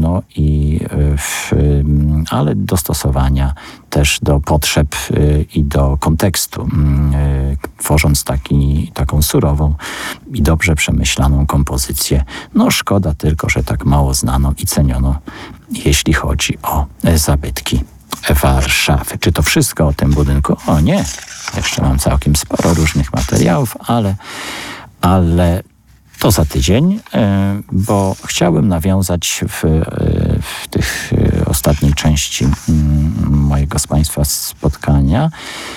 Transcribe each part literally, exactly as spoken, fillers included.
no i w, ale dostosowania też do potrzeb i do kontekstu, tworząc taki, taką surową i dobrze przemyślaną kompozycję. No szkoda tylko, że tak mało znano i ceniono, jeśli chodzi o zabytki Warszawy. Czy to wszystko o tym budynku? O nie, jeszcze mam całkiem sporo różnych materiałów, ale, ale to za tydzień, bo chciałbym nawiązać w, w tych ostatniej części mojego z Państwa spotkania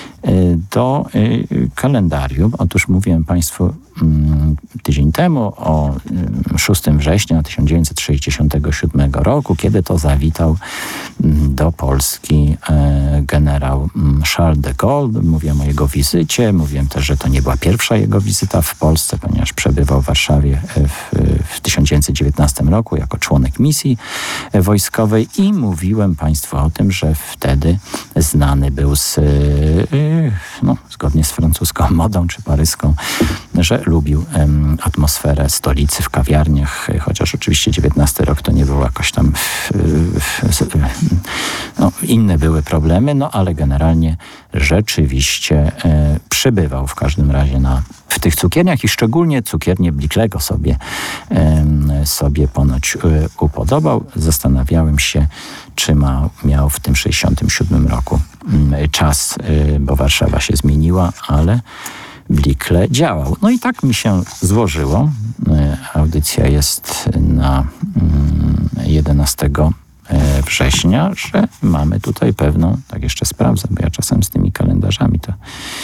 do kalendarium. Otóż mówiłem Państwu tydzień temu o szóstego września tysiąc dziewięćset sześćdziesiątego siódmego roku, kiedy to zawitał do Polski generał Charles de Gaulle. Mówiłem o jego wizycie. Mówiłem też, że to nie była pierwsza jego wizyta w Polsce, ponieważ przebywał w Warszawie w, w tysiąc dziewięćset dziewiętnastym roku jako członek misji wojskowej i mówiłem Państwu o tym, że wtedy znany był z, no, zgodnie z francuską modą czy paryską, że lubił um, atmosferę stolicy w kawiarniach, chociaż oczywiście dziewiętnasty rok to nie był jakoś tam w, w, w, no, inne były problemy, no ale generalnie rzeczywiście e, przybywał w każdym razie na, w tych cukierniach i szczególnie cukiernię Blicklego sobie, e, sobie ponoć e, upodobał. Zastanawiałem się, czy ma, miał w tym sześćdziesiątym siódmym roku e, czas, e, bo Warszawa się zmieniła, ale Blickle działał. No i tak mi się złożyło. Audycja jest na jedenastego września, że mamy tutaj pewną, tak jeszcze sprawdzę, bo ja czasem z tymi kalendarzami to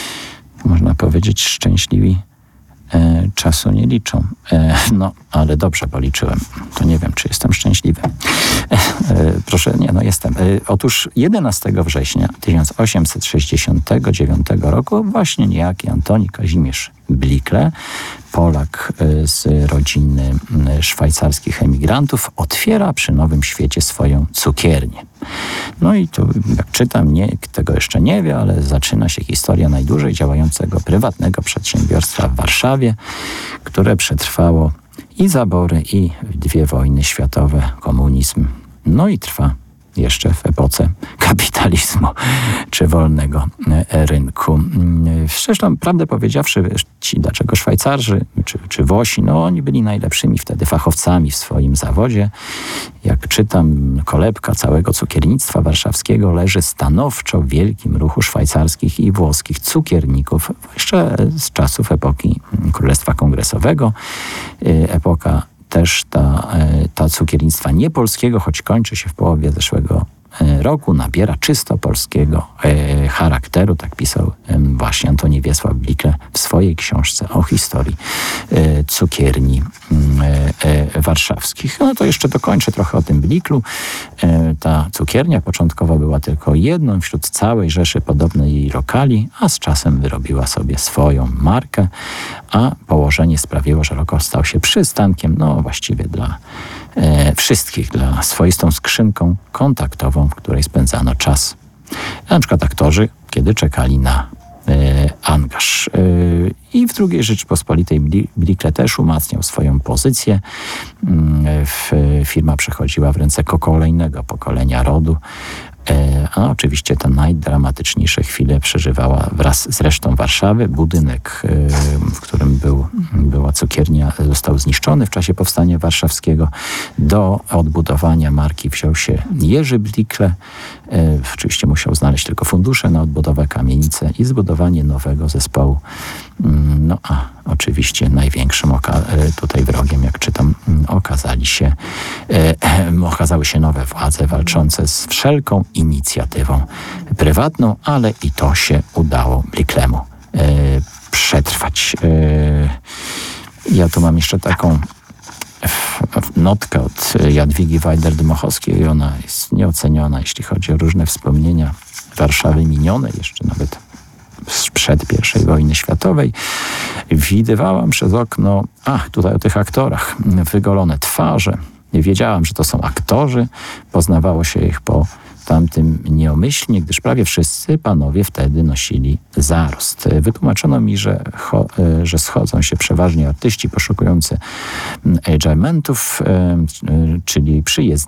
można powiedzieć szczęśliwi e, czasu nie liczą. E, no, ale dobrze policzyłem. To nie wiem, czy jestem szczęśliwy. E, e, proszę, nie, no jestem. E, otóż jedenastego września tysiąc osiemset sześćdziesiątego dziewiątego roku właśnie niejaki Antoni Kazimierz Blickle, Polak z rodziny szwajcarskich emigrantów, otwiera przy Nowym Świecie swoją cukiernię. No i tu, jak czytam, nikt tego jeszcze nie wie, ale zaczyna się historia najdłużej działającego prywatnego przedsiębiorstwa w Warszawie, które przetrwało i zabory, i dwie wojny światowe, komunizm. No i trwa jeszcze w epoce kapitalizmu czy wolnego rynku. Zresztą, prawdę powiedziawszy, ci, dlaczego Szwajcarzy czy, czy Włosi, no oni byli najlepszymi wtedy fachowcami w swoim zawodzie. Jak czytam, kolebka całego cukiernictwa warszawskiego leży stanowczo w wielkim ruchu szwajcarskich i włoskich cukierników, jeszcze z czasów epoki Królestwa Kongresowego. Epoka też ta, ta cukiernictwa niepolskiego, choć kończy się w połowie zeszłego roku, nabiera czysto polskiego e, charakteru. Tak pisał e, właśnie Antoni Wiesław Blickle w swojej książce o historii e, cukierni e, e, warszawskich. No to jeszcze dokończę trochę o tym Blicklu. E, ta cukiernia początkowo była tylko jedną wśród całej rzeszy podobnej jej lokali, a z czasem wyrobiła sobie swoją markę, a położenie sprawiło, że lokal stał się przystankiem, no właściwie dla e, wszystkich, dla swoistą skrzynką kontaktową, w której spędzano czas. Na przykład aktorzy, kiedy czekali na e, angaż. E, I w drugiej Rzeczypospolitej Blickle też umacniał swoją pozycję. E, w, firma przechodziła w ręce kolejnego pokolenia rodu. A oczywiście te najdramatyczniejsze chwile przeżywała wraz z resztą Warszawy. Budynek, w którym był, była cukiernia, został zniszczony w czasie powstania warszawskiego. Do odbudowania marki wziął się Jerzy Blickle. Oczywiście musiał znaleźć tylko fundusze na odbudowę kamienicy i zbudowanie nowego zespołu. No a oczywiście największym oka- tutaj wrogiem, jak czytam, okazali się, e, okazały się nowe władze walczące z wszelką inicjatywą prywatną, ale i to się udało Blicklemu e, przetrwać. E, ja tu mam jeszcze taką notkę od Jadwigi Wajder-Dmochowskiej. Ona jest nieoceniona, jeśli chodzi o różne wspomnienia Warszawy minione, jeszcze nawet sprzed pierwszej wojny światowej. Widywałam przez okno, ach, tutaj o tych aktorach, wygolone twarze. Nie wiedziałam, że to są aktorzy. Poznawało się ich po tamtym nieomyślnie, gdyż prawie wszyscy panowie wtedy nosili zarost. Wytłumaczono mi, że, cho, że schodzą się przeważnie artyści poszukujący agementów, czyli przyjezdni